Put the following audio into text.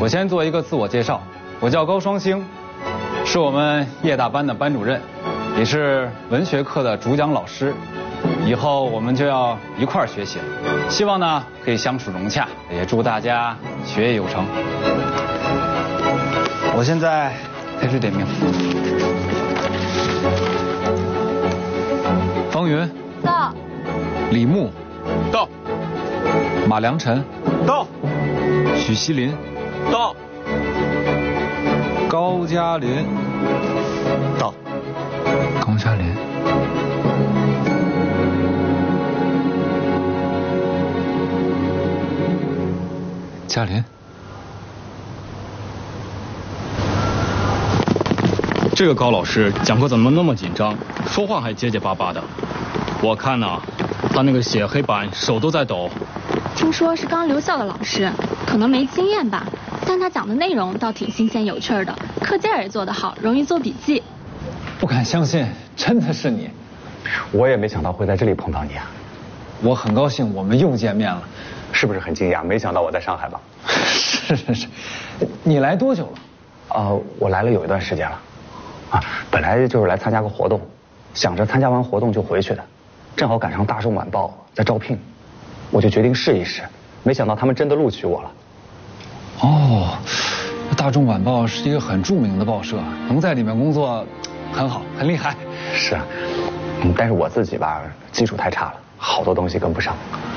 先做一个自我介绍，我叫高双星，是我们夜大班的班主任，也是文学课的主讲老师。以后我们就要一块儿学习了，希望呢可以相处融洽，也祝大家学业有成。我现在开始点名。方云到。 李牧到。 马良辰到。 许锡林到。 高加林到。 高加林。嘉林， 这个高老师讲课怎么那么紧张，说话还结结巴巴的？我看呐，他那个写黑板手都在抖。 听说是刚留校的老师，可能没经验吧，但他讲的内容倒挺新鲜有趣的，课件也做得好，容易做笔记。 不敢相信，真的是你。 我也没想到会在这里碰到你啊。 我很高兴我们又见面了。 是不是很惊讶？没想到我在上海吧？ 是，你来多久了？ 我来了有一段时间了。啊，本来就是来参加个活动，想着参加完活动就回去的，正好赶上《大众晚报》在招聘，我就决定试一试。没想到他们真的录取我了。 哦，《大众晚报》是一个很著名的报社，能在里面工作，很好，很厉害。 是啊，但是我自己吧，基础太差了，好多东西跟不上。